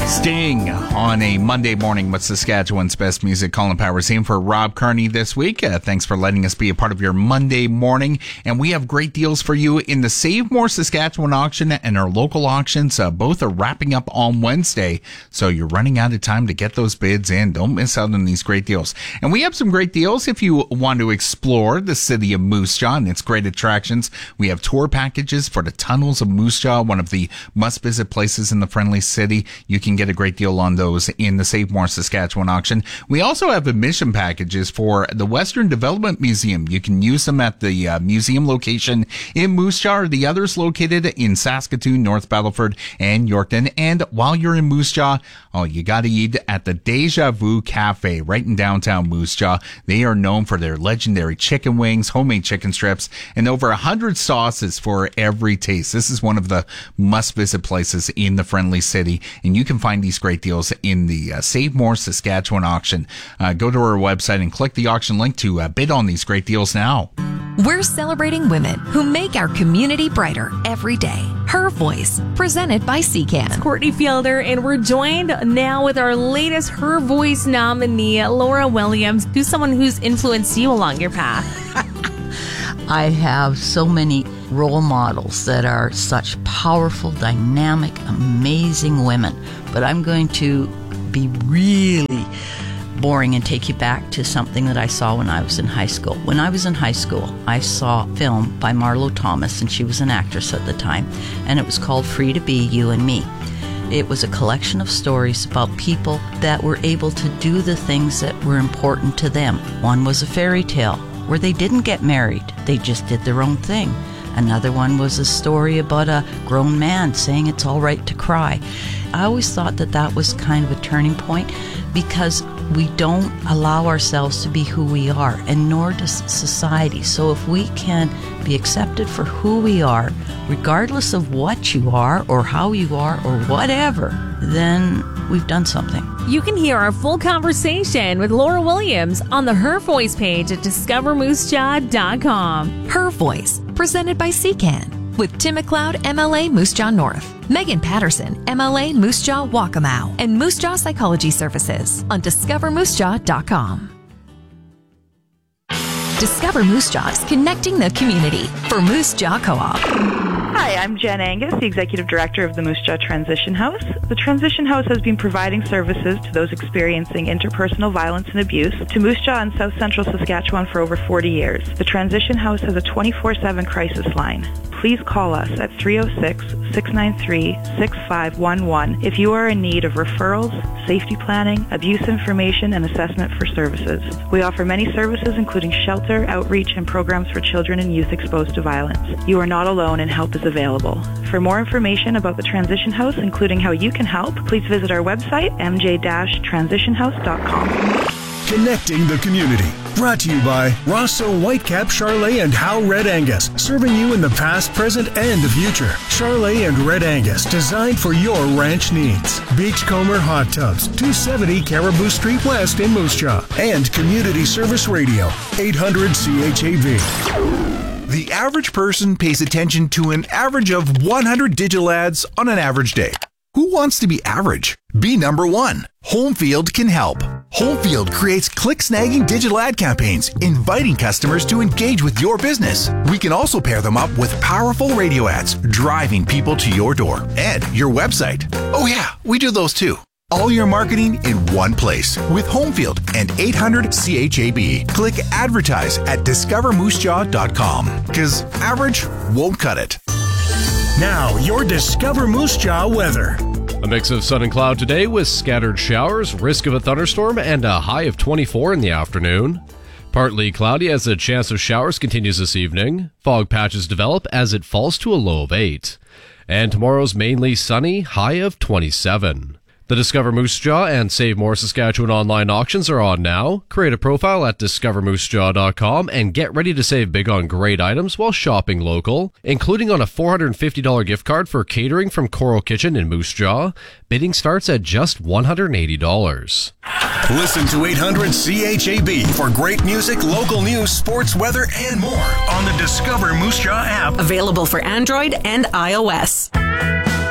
Sting on a Monday morning with Saskatchewan's best music. Colin Powers in for Rob Carney this week. Thanks for letting us be a part of your Monday morning. And we have great deals for you in the Save More Saskatchewan auction and our local auctions. Both are wrapping up on Wednesday. So you're running out of time to get those bids in. Don't miss out on these great deals. And we have some great deals if you want to explore the city of Moose Jaw and its great attractions. We have tour packages for the tunnels of Moose Jaw, one of the must-visit places in the friendly city. You can get a great deal on those in the Save More Saskatchewan auction. We also have admission packages for the Western Development Museum. You can use them at the museum location in Moose Jaw, or the others located in Saskatoon, North Battleford, and Yorkton. And while you're in Moose Jaw, you got to eat at the Deja Vu Cafe right in downtown Moose Jaw. They are known for their legendary chicken wings, homemade chicken strips, and over 100 sauces for every taste. This is one of the must-visit places in the friendly city, and you can find these great deals in the Save More Saskatchewan auction. Go to our website and click the auction link to bid on these great deals now. We're celebrating women who make our community brighter every day. Her Voice, presented by CCAN. It's Courtney Fielder, and we're joined now with our latest Her Voice nominee, Laura Williams, who's someone who's influenced you along your path. I have so many role models that are such powerful, dynamic, amazing women. But I'm going to be really boring and take you back to something that I saw when I was in high school. When I was in high school, I saw a film by Marlo Thomas, and she was an actress at the time, and it was called Free to Be You and Me. It was a collection of stories about people that were able to do the things that were important to them. One was a fairy tale where they didn't get married, they just did their own thing. Another one was a story about a grown man saying it's all right to cry. I always thought that that was kind of a turning point, because we don't allow ourselves to be who we are, and nor does society. So if we can be accepted for who we are, regardless of what you are or how you are or whatever, then we've done something. You can hear our full conversation with Laura Williams on the Her Voice page at discovermoosejaw.com. Her Voice, presented by CCAN. With Tim McLeod, MLA Moose Jaw North, Megan Patterson, MLA Moose Jaw Waccamaw, and Moose Jaw Psychology Services on discovermoosejaw.com. Discover Moose Jaw is connecting the community for Moose Jaw Co-op. Hi, I'm Jen Angus, the Executive Director of the Moose Jaw Transition House. The Transition House has been providing services to those experiencing interpersonal violence and abuse to Moose Jaw and South Central Saskatchewan for over 40 years. The Transition House has a 24/7 crisis line. Please call us at 306-693-6511 if you are in need of referrals, safety planning, abuse information, and assessment for services. We offer many services, including shelter, outreach, and programs for children and youth exposed to violence. You are not alone, and help is available. For more information about the Transition House, including how you can help, please visit our website, mj-transitionhouse.com. Connecting the community. Brought to you by Rosso Whitecap, Charolais, and Howe Red Angus. Serving you in the past, present, and the future. Charolais and Red Angus, designed for your ranch needs. Beachcomber Hot Tubs, 270 Caribou Street West in Moose Jaw. And Community Service Radio, 800 CHAV. The average person pays attention to an average of 100 digital ads on an average day. Who wants to be average? Be number one. Homefield can help. Homefield creates click-snagging digital ad campaigns, inviting customers to engage with your business. We can also pair them up with powerful radio ads, driving people to your door and your website. Oh yeah, we do those too. All your marketing in one place with Homefield and 800 CHAB. Click advertise at discovermoosejaw.com, because average won't cut it. Now, your Discover Moose Jaw weather. A mix of sun and cloud today with scattered showers, risk of a thunderstorm, and a high of 24 in the afternoon. Partly cloudy as the chance of showers continues this evening. Fog patches develop as it falls to a low of 8. And tomorrow's mainly sunny, high of 27. The Discover Moose Jaw and Save More Saskatchewan online auctions are on now. Create a profile at discovermoosejaw.com and get ready to save big on great items while shopping local, including on a $450 gift card for catering from Coral Kitchen in Moose Jaw. Bidding starts at just $180. Listen to 800 CHAB for great music, local news, sports, weather, and more on the Discover Moose Jaw app. Available for Android and iOS.